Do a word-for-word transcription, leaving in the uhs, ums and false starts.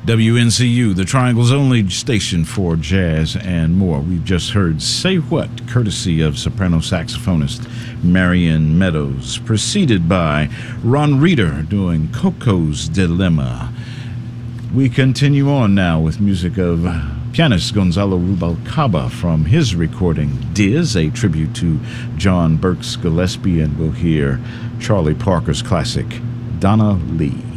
W N C U, the Triangle's only station for jazz and more. We've just heard Say What, courtesy of soprano saxophonist Marion Meadows, preceded by Ron Reeder doing Coco's Dilemma. We continue on now with music of pianist Gonzalo Rubalcaba from his recording Diz, a tribute to John Burks Gillespie, and we'll hear Charlie Parker's classic Donna Lee.